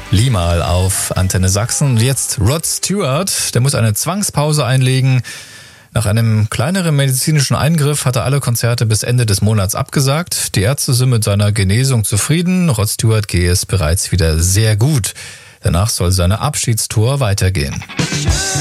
Limahl auf Antenne Sachsen. Und jetzt Rod Stewart, der muss eine Zwangspause einlegen. Nach einem kleineren medizinischen Eingriff hat er alle Konzerte bis Ende des Monats abgesagt. Die Ärzte sind mit seiner Genesung zufrieden. Rod Stewart gehe es bereits wieder sehr gut. Danach soll seine Abschiedstour weitergehen.